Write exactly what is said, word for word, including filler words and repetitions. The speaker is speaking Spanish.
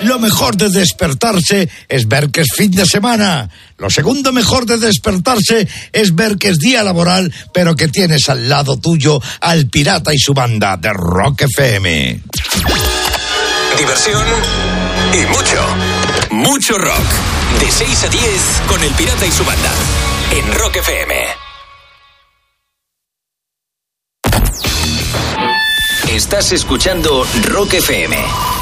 Lo mejor de despertarse es ver que es fin de semana. Lo segundo mejor de despertarse es ver que es día laboral, pero que tienes al lado tuyo al Pirata y su banda de Rock F M. Diversión y mucho, mucho rock. De seis a diez con el Pirata y su banda en Rock F M. Estás escuchando Rock F M.